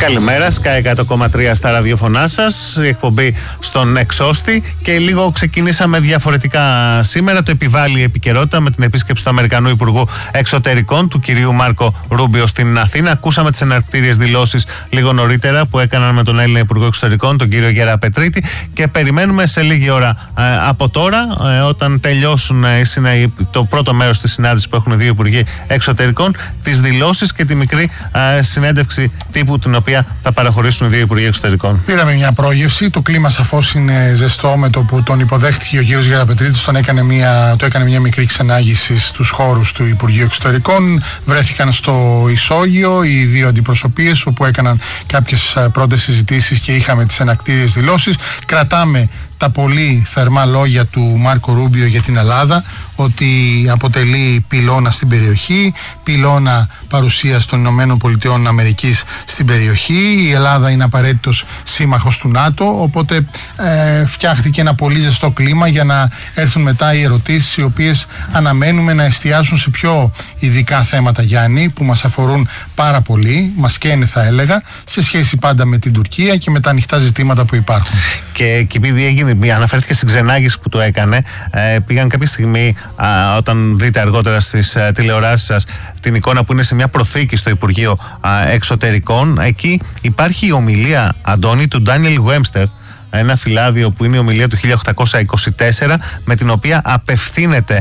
Καλημέρα, Sky 100,3 στα ραδιοφωνά σας, η εκπομπή στον Εξώστη, και λίγο ξεκινήσαμε διαφορετικά σήμερα. Το επιβάλλει η επικαιρότητα με την επίσκεψη του Αμερικανού Υπουργού Εξωτερικών, του κυρίου Μάρκο Ρούμπιο, στην Αθήνα. Ακούσαμε τις εναρκτήριες δηλώσεις λίγο νωρίτερα που έκαναν με τον Έλληνα Υπουργό Εξωτερικών, τον κύριο Γεραπετρίτη, και περιμένουμε σε λίγη ώρα από τώρα, όταν τελειώσουν το πρώτο μέρος της συνάντησης που έχουν δύο Υπουργοί Εξωτερικών, τις δηλώσεις και τη μικρή συνέντευξη τύπου την οποία θα παραχωρήσουν οι δύο Υπουργοί Εξωτερικών. Πήραμε μια πρόγευση. Το κλίμα σαφώς είναι ζεστό με το που τον υποδέχτηκε ο κύριος Γεραπετρίτης. Το έκανε μια μικρή ξενάγηση στους χώρους του Υπουργείου Εξωτερικών. Βρέθηκαν στο ισόγειο οι δύο αντιπροσωπείες, όπου έκαναν κάποιες πρώτες συζητήσεις και είχαμε τις εναρκτήριες δηλώσεις. Κρατάμε τα πολύ θερμά λόγια του Μάρκο Ρούμπιο για την Ελλάδα, ότι αποτελεί πυλώνα στην περιοχή, πυλώνα παρουσίας των Ηνωμένων Πολιτειών Αμερικής στην περιοχή. Η Ελλάδα είναι απαραίτητος σύμμαχος του ΝΑΤΟ, οπότε φτιάχτηκε ένα πολύ ζεστό κλίμα για να έρθουν μετά οι ερωτήσεις, οι οποίες αναμένουμε να εστιάσουν σε πιο ειδικά θέματα, Γιάννη, που μας αφορούν πάρα πολύ, μας καίνε θα έλεγα, σε σχέση πάντα με την Τουρκία και με τα ανοιχτά ζητήματα που υπάρχουν. Και επειδή αναφέρθηκε στην ξενάγηση που το έκανε, πήγαν κάποια στιγμή, όταν δείτε αργότερα στις τηλεοράσεις σας την εικόνα που είναι σε μια προθήκη στο Υπουργείο Εξωτερικών, εκεί υπάρχει η ομιλία, Αντώνη, του Ντάνιελ Γουέμστερ, ένα φυλάδιο που είναι η ομιλία του 1824, με την οποία απευθύνεται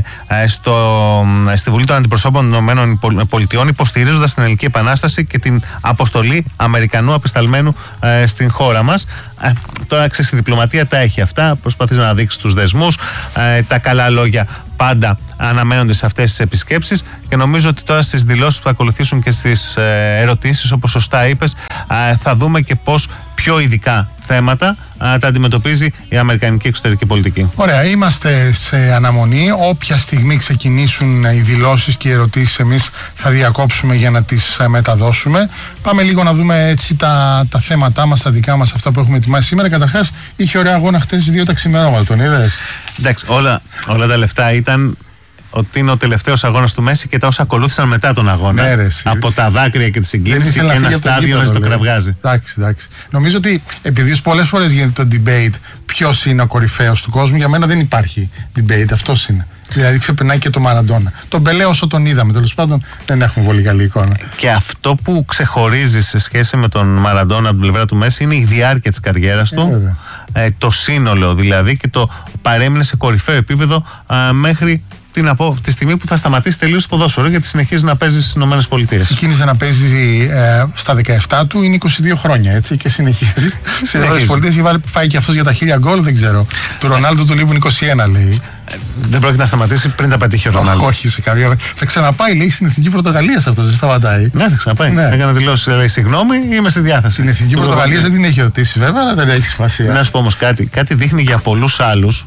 στη Βουλή των Αντιπροσώπων των ΗΠΑ, υποστηρίζοντας την Ελληνική Επανάσταση και την αποστολή Αμερικανού απεσταλμένου στην χώρα μας. Τώρα, ξέρεις, η διπλωματία τα έχει αυτά, προσπαθείς να δείξεις τους δεσμούς, τα καλά λόγια πάντα αναμένονται σε αυτές τις επισκέψεις, και νομίζω ότι τώρα στις δηλώσεις που θα ακολουθήσουν και στις ερωτήσεις, όπως σωστά είπες, θα δούμε και πώς πιο ειδικά θέματα τα αντιμετωπίζει η αμερικανική εξωτερική πολιτική. Ωραία, είμαστε σε αναμονή. Όποια στιγμή ξεκινήσουν οι δηλώσεις και οι ερωτήσεις, εμείς θα διακόψουμε για να τις μεταδώσουμε. Πάμε λίγο να δούμε έτσι τα θέματά μας, τα δικά μας, αυτά που έχουμε ετοιμάσει σήμερα. Καταρχάς, είχε ωραία αγώνα χτες 2 τα ξημερώματα, τον είδες? Εντάξει, όλα τα λεφτά ήταν ότι είναι ο τελευταίος αγώνας του Μέση και τα όσα ακολούθησαν μετά τον αγώνα. Ναι, από τα δάκρυα και τη συγκίνηση και ένα στάδιο να στο κραυγάζει. Εντάξει. Νομίζω ότι επειδή πολλές φορές γίνεται το debate ποιος είναι ο κορυφαίος του κόσμου, για μένα δεν υπάρχει debate, αυτός είναι. Δηλαδή ξεπερνάει και το Μαραντόνα. Τον Πελέ, όσο τον είδαμε, τέλος πάντων, δεν έχουμε πολύ καλή εικόνα. Και αυτό που ξεχωρίζει σε σχέση με τον Μαραντόνα από την πλευρά του Μέση είναι η διάρκεια της καριέρας του. Το σύνολο δηλαδή, και το παρέμεινε σε κορυφαίο επίπεδο μέχρι τη στιγμή που θα σταματήσει τελείως το ποδόσφαιρο, γιατί συνεχίζει να παίζει στις ΗΠΑ. Ξεκίνησε να παίζει στα 17 του, είναι 22 χρόνια, έτσι, και συνεχίζει. Στις ΗΠΑ έχει φάει και αυτός για τα 1000 γκολ, δεν ξέρω. Του Ρονάλντο του λείπουν 21, λέει. Δεν πρόκειται να σταματήσει πριν τα πετύχει ο Ρονάλντο. Όχι, σε κάποια. Θα ξαναπάει, λέει, στην Εθνική Πορτογαλία αυτό, δεν σταματάει. Ναι, θα ξαναπάει. Ναι. Έκανε δηλώσει, λέει, συγγνώμη, είμαι στη διάθεση. Στην Εθνική Πορτογαλία δεν την έχει ρωτήσει, βέβαια, αλλά δεν έχει σημασία. Να σου πω όμως κάτι δείχνει για πολλούς άλλους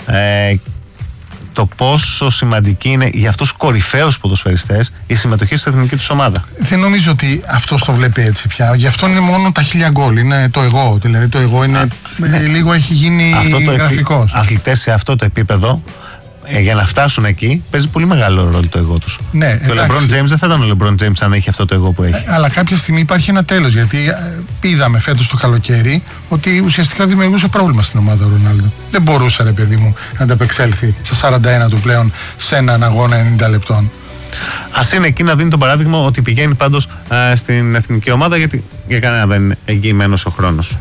το πόσο σημαντική είναι για αυτούς τους κορυφαίους ποδοσφαιριστές η συμμετοχή στην εθνική τους ομάδα. Δεν νομίζω ότι αυτός το βλέπει έτσι πια. Γι' αυτό είναι μόνο τα 1000 γκολ. Είναι το εγώ. Δηλαδή το εγώ είναι λίγο έχει γίνει γραφικός. Αθλητές σε αυτό το επίπεδο, για να φτάσουν εκεί, παίζει πολύ μεγάλο ρόλο το εγώ τους. Ναι, και ο LeBron James δεν θα ήταν ο LeBron James αν έχει αυτό το εγώ που έχει. Αλλά κάποια στιγμή υπάρχει ένα τέλος. Γιατί είδαμε φέτος το καλοκαίρι ότι ουσιαστικά δημιουργούσε πρόβλημα στην ομάδα ο Ρονάλντο. Δεν μπορούσε, ρε παιδί μου, να ανταπεξέλθει στα 41 του πλέον σε έναν αγώνα 90 λεπτών. Ας είναι εκεί να δίνει το παράδειγμα ότι πηγαίνει πάντως στην εθνική ομάδα, γιατί για κανένα δεν είναι εγγυημένος ο χρόνος.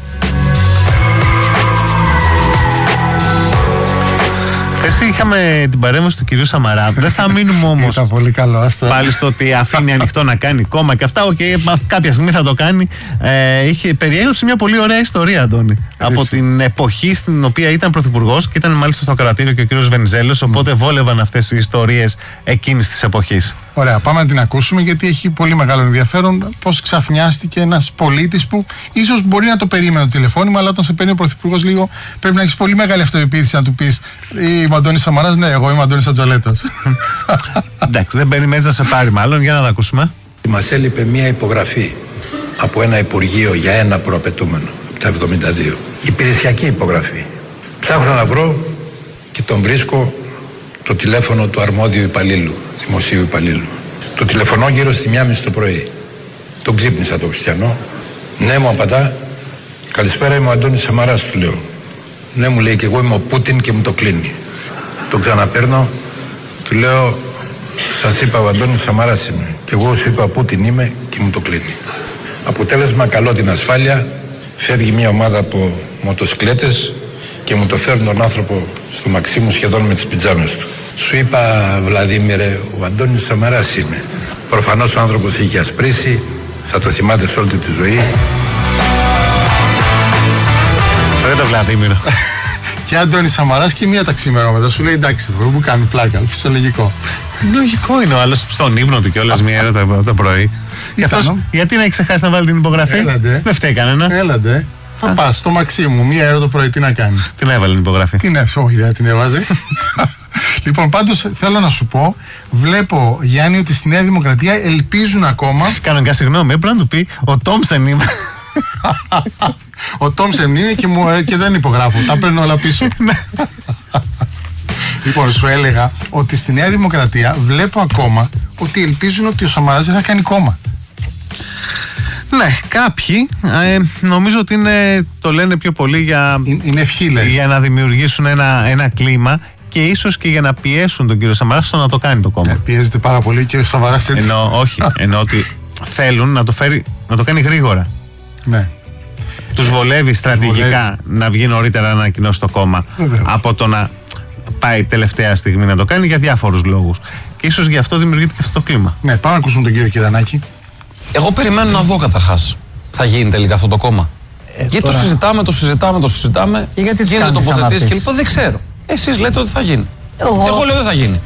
Εσύ είχαμε την παρέμβαση του κυρίου Σαμαρά. Δεν θα μείνουμε όμως πολύ καλό, αυτό. Πάλι στο ότι αφήνει ανοιχτό να κάνει κόμμα και αυτά. Κάποια στιγμή θα το κάνει. Περιέγραψε μια πολύ ωραία ιστορία, Αντώνη. Από την εποχή στην οποία ήταν πρωθυπουργός, και ήταν μάλιστα στο κρατήριο και ο κύριος Βενιζέλος. Οπότε βόλευαν αυτές οι ιστορίες εκείνης της εποχής. Ωραία, πάμε να την ακούσουμε, γιατί έχει πολύ μεγάλο ενδιαφέρον πώς ξαφνιάστηκε ένας πολίτης που ίσως μπορεί να το περίμενε το τηλεφώνημα, αλλά όταν σε παίρνει ο πρωθυπουργός λίγο πρέπει να έχεις πολύ μεγάλη αυτοεπίθεση να του πεις είμαι ο Αντώνης Σαμαράς. Ναι, εγώ είμαι ο Αντώνης Ατζολέτος. Εντάξει, δεν περιμένεις να σε πάρει μάλλον, για να τα ακούσουμε. Μας έλειπε μία υπογραφή από ένα υπουργείο για ένα προαπαιτούμενο, τα 72. Υπηρεσιακή υπογραφή. Ψάχνω να βρω και τον βρίσκω το τηλέφωνο του αρμόδιου υπαλλήλου, δημοσίου υπαλλήλου. Το τηλεφωνώ γύρω στη 1:30 το πρωί. Τον ξύπνησα τον Χριστιανό, Ναι, μου απαντά. Καλησπέρα, είμαι ο Αντώνης Σαμαράς, του λέω. Ναι, μου λέει, και εγώ είμαι ο Πούτιν και μου το κλείνει. Το ξαναπαίρνω, του λέω, σας είπα ο Αντώνης Σαμαράς είμαι. Και εγώ σου είπα Πούτιν είμαι και μου το κλείνει. Αποτέλεσμα, καλό την ασφάλεια, φεύγει μια ομάδα από μοτοσυκλέτες και μου το φέρνει τον άνθρωπο στο μαξί μου σχεδόν με τις πιτζάμες του. Σου είπα, Βλαδίμηρε, ο Αντώνης Σαμαράς είμαι. Προφανώς ο άνθρωπος είχε ασπρίσει, θα το θυμάται σε όλη τη ζωή. Ρε το Βλαδίμηρο. Και Αντώνης Σαμαράς και μία ταξιμερώματα. Σου λέει εντάξει, μου κάνει πλάκα. Φυσιολογικό. Λογικό είναι ο άλλος στον ύπνο του κιόλας μία ώρα το πρωί. Γιατί να έχει ξεχάσει να βάλει την υπογραφή? Έλαντε. Δεν φταίει κανένας. Έλαντε. Θα πας στο μαξί μου μία ώρα το πρωί, τι να κάνει? Την έβαλε την υπογραφή. Όχι, δεν την έβαζε. Λοιπόν, πάντως θέλω να σου πω, βλέπω, Γιάννη, ότι στη Νέα Δημοκρατία ελπίζουν ακόμα. Κανονικά, συγγνώμη, έπρεπε να του πει ο Τόμσεν είμαι. Ο Τόμσεν είναι και δεν υπογράφω. Τα παίρνω όλα πίσω. Λοιπόν, σου έλεγα ότι στη Νέα Δημοκρατία βλέπω ακόμα ότι ελπίζουν ότι ο Σαμαράς δεν θα κάνει κόμμα. Ναι, κάποιοι νομίζω ότι το λένε πιο πολύ για να δημιουργήσουν ένα κλίμα και ίσως και για να πιέσουν τον κύριο Σαμαρά στο να το κάνει το κόμμα. Πιέζεται πάρα πολύ ο κύριος Σαμαράς έτσι. Εννοώ ότι θέλουν να το κάνει γρήγορα. Ναι. Τους βολεύει στρατηγικά να βγει νωρίτερα να ανακοινώσει το κόμμα από το να πάει τελευταία στιγμή να το κάνει για διάφορους λόγους. Και ίσως γι' αυτό δημιουργείται και αυτό το κλίμα. Ναι, πάμε να ακούσουμε τον κύριο Κυρανάκη. Εγώ περιμένω να δω καταρχάς. Θα γίνει τελικά αυτό το κόμμα. Γιατί τώρα... το συζητάμε. Και γιατί γίνεται τοποθετήσεις και λοιπόν δεν ξέρω. Εσείς λέτε ότι θα γίνει. Εγώ λέω δεν θα γίνει.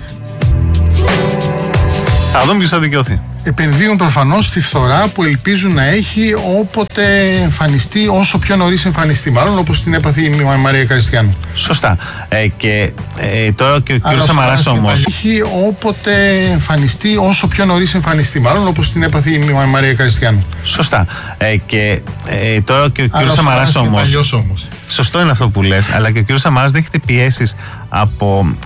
Θα δούμε ποιος θα δικαιωθεί. Επενδύουν προφανώς στη φθορά που ελπίζουν να έχει όποτε εμφανιστεί, όσο πιο νωρίς εμφανιστεί. Μάλλον όπως την έπαθε η Μαρία Καριστιανού. Σωστά. Τώρα και ο κ. Σαμαράς όμως. Έχει όποτε εμφανιστεί, όσο πιο νωρίς εμφανιστεί. Μάλλον όπως την έπαθε η Μαρία Καριστιανού. Σωστά. Τώρα και ο κ. Σαμαράς όμως. Σωστό είναι αυτό που λες, αλλά και ο κ. Σαμαράς δέχεται πιέσεις από